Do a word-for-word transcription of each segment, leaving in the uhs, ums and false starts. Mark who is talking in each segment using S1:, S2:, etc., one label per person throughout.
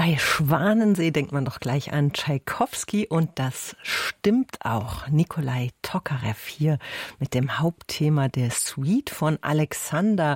S1: Bei Schwanensee denkt man doch gleich an Tschaikowski und das stimmt auch. Nikolai Tokarew hier mit dem Hauptthema der Suite von Alexander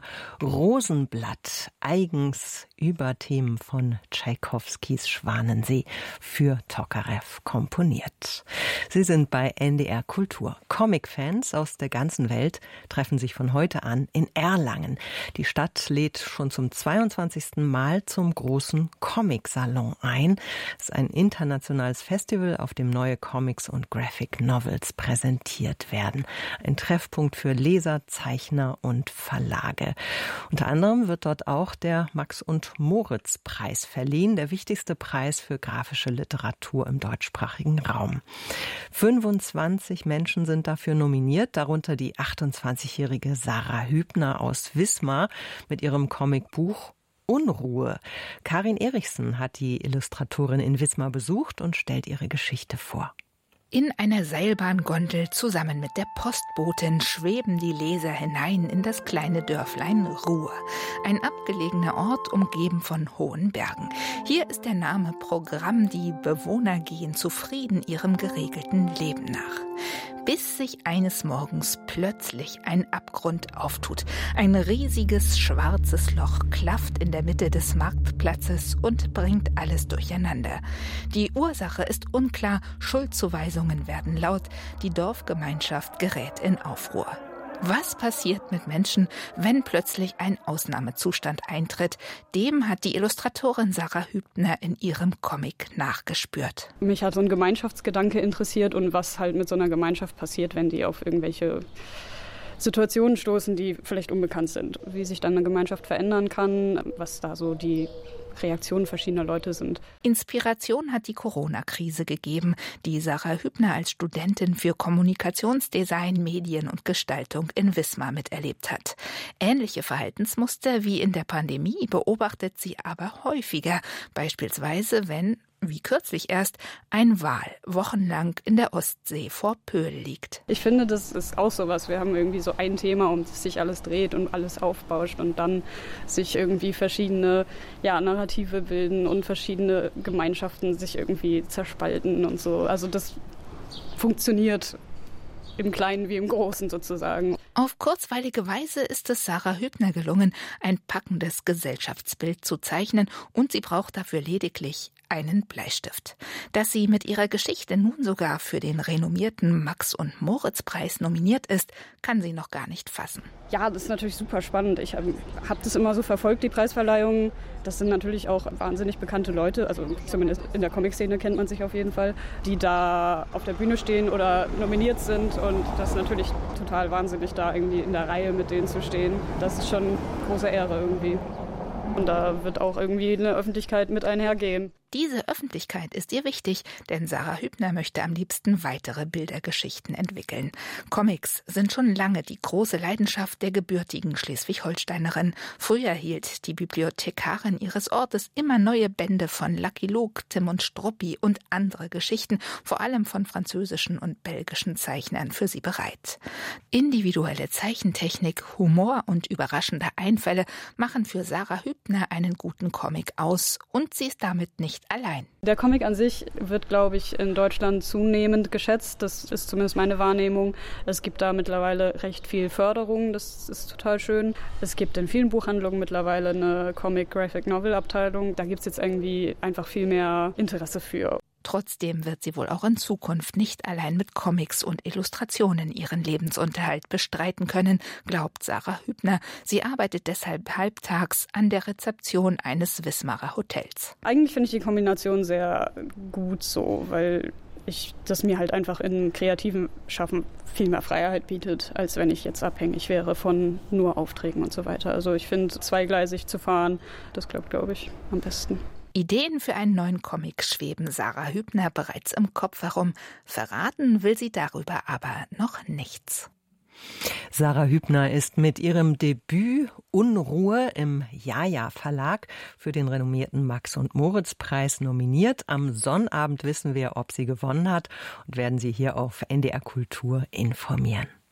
S1: Rosenblatt, eigens über Themen von Tschaikowskis Schwanensee für Tokarew komponiert. Sie sind bei N D R Kultur. Comic-Fans aus der ganzen Welt treffen sich von heute an in Erlangen. Die Stadt lädt schon zum zweiundzwanzigsten Mal zum großen Comic-Salon ein. Es ist ein internationales Festival, auf dem neue Comics und Graphic Novels präsentiert werden. Ein Treffpunkt für Leser, Zeichner und Verlage. Unter anderem wird dort auch der Max- und Moritz-Preis verliehen, der wichtigste Preis für grafische Literatur im deutschsprachigen Raum. fünfundzwanzig Menschen sind dafür nominiert, darunter die achtundzwanzigjährige Sarah Hübner aus Wismar mit ihrem Comicbuch Unruhe. Karin Erichsen hat die Illustratorin in Wismar besucht und stellt ihre Geschichte vor.
S2: In einer Seilbahngondel zusammen mit der Postbotin schweben die Leser hinein in das kleine Dörflein Ruhr. Ein abgelegener Ort, umgeben von hohen Bergen. Hier ist der Name Programm. Die Bewohner gehen zufrieden ihrem geregelten Leben nach. Bis sich eines Morgens plötzlich ein Abgrund auftut. Ein riesiges schwarzes Loch klafft in der Mitte des Marktplatzes und bringt alles durcheinander. Die Ursache ist unklar, Schuldzuweisungen werden laut, die Dorfgemeinschaft gerät in Aufruhr. Was passiert mit Menschen, wenn plötzlich ein Ausnahmezustand eintritt? Dem hat die Illustratorin Sarah Hübner in ihrem Comic nachgespürt.
S3: Mich hat so ein Gemeinschaftsgedanke interessiert und was halt mit so einer Gemeinschaft passiert, wenn die auf irgendwelche Situationen stoßen, die vielleicht unbekannt sind. Wie sich dann eine Gemeinschaft verändern kann, was da so die Reaktionen verschiedener Leute sind.
S2: Inspiration hat die Corona-Krise gegeben, die Sarah Hübner als Studentin für Kommunikationsdesign, Medien und Gestaltung in Wismar miterlebt hat. Ähnliche Verhaltensmuster wie in der Pandemie beobachtet sie aber häufiger, beispielsweise wenn, wie kürzlich erst, ein Wal wochenlang in der Ostsee vor Pöhl liegt.
S3: Ich finde, das ist auch sowas. Wir haben irgendwie so ein Thema, um das sich alles dreht und alles aufbauscht und dann sich irgendwie verschiedene ja, Narrative bilden und verschiedene Gemeinschaften sich irgendwie zerspalten und so. Also das funktioniert im Kleinen wie im Großen sozusagen.
S2: Auf kurzweilige Weise ist es Sarah Hübner gelungen, ein packendes Gesellschaftsbild zu zeichnen, und sie braucht dafür lediglich einen Bleistift. Dass sie mit ihrer Geschichte nun sogar für den renommierten Max- und Moritz-Preis nominiert ist, kann sie noch gar nicht fassen.
S3: Ja, das ist natürlich super spannend. Ich habe hab das immer so verfolgt, die Preisverleihungen. Das sind natürlich auch wahnsinnig bekannte Leute, also zumindest in der Comic-Szene kennt man sich auf jeden Fall, die da auf der Bühne stehen oder nominiert sind, und das ist natürlich total wahnsinnig, da irgendwie in der Reihe mit denen zu stehen. Das ist schon eine große Ehre irgendwie. Und da wird auch irgendwie eine Öffentlichkeit mit einhergehen.
S2: Diese Öffentlichkeit ist ihr wichtig, denn Sarah Hübner möchte am liebsten weitere Bildergeschichten entwickeln. Comics sind schon lange die große Leidenschaft der gebürtigen Schleswig-Holsteinerin. Früher hielt die Bibliothekarin ihres Ortes immer neue Bände von Lucky Luke, Tim und Struppi und andere Geschichten, vor allem von französischen und belgischen Zeichnern, für sie bereit. Individuelle Zeichentechnik, Humor und überraschende Einfälle machen für Sarah Hübner einen guten Comic aus, und sie ist damit nicht allein.
S3: Der Comic an sich wird, glaube ich, in Deutschland zunehmend geschätzt. Das ist zumindest meine Wahrnehmung. Es gibt da mittlerweile recht viel Förderung. Das ist total schön. Es gibt in vielen Buchhandlungen mittlerweile eine Comic-Graphic-Novel-Abteilung. Da gibt es jetzt irgendwie einfach viel mehr Interesse für.
S2: Trotzdem wird sie wohl auch in Zukunft nicht allein mit Comics und Illustrationen ihren Lebensunterhalt bestreiten können, glaubt Sarah Hübner. Sie arbeitet deshalb halbtags an der Rezeption eines Wismarer Hotels.
S3: Eigentlich finde ich die Kombination sehr gut so, weil ich das mir halt einfach in kreativen Schaffen viel mehr Freiheit bietet, als wenn ich jetzt abhängig wäre von nur Aufträgen und so weiter. Also ich finde, zweigleisig zu fahren, das klappt, glaube ich, am besten.
S2: Ideen für einen neuen Comic schweben Sarah Hübner bereits im Kopf herum. Verraten will sie darüber aber noch nichts.
S1: Sarah Hübner ist mit ihrem Debüt Unruhe im Jaja Verlag für den renommierten Max- und Moritz-Preis nominiert. Am Sonnabend wissen wir, ob sie gewonnen hat, und werden Sie hier auf N D R Kultur informieren.